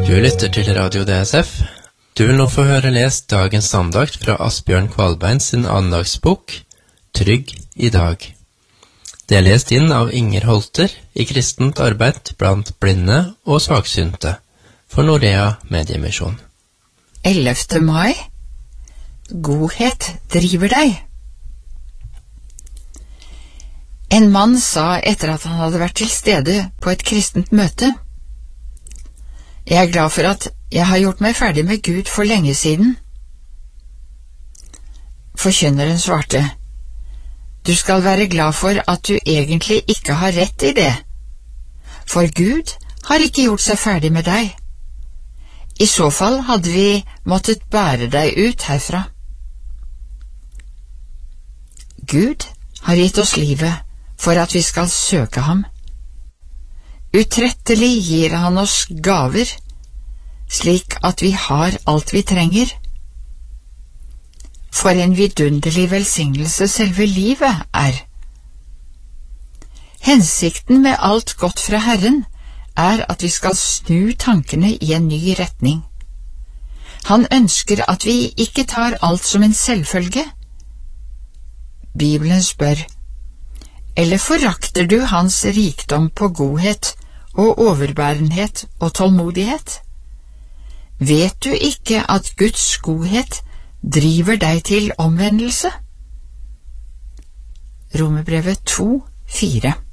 Du lytter til Radio DSF. Du vil nå få høre lest dagens andakt fra Asbjørn Kvalbein sin andagsbok, Trygg i dag. Det er lest inn av Inger Holter i kristent arbeid blant blinde og svaksynte for Norea Mediemisjon. 11. mai. Godhet driver deg. En mann sa etter at han hadde vært til stede på et kristent møte: Jeg er glad for at jeg har gjort meg ferdig med Gud for lenge siden. Forkynneren svarte: Du skal være glad for at du egentlig ikke har rett i det, for Gud har ikke gjort seg ferdig med deg. I så fall hadde vi måttet bære deg ut herfra. Gud har gitt oss livet for at vi skal søke ham. Utrettelig gir han oss gaver, slik at vi har alt vi trenger. For en vidunderlig velsignelse selve livet er. Hensikten med alt godt fra Herren er at vi skal snu tankene i en ny retning. Han ønsker at vi ikke tar alt som en selvfølge. Bibelen spør: Eller forakter du hans rikdom på godhet og overbærenhet og tålmodighet? Vet du ikke at Guds godhet driver deg til omvendelse? Romerbrevet 2:4.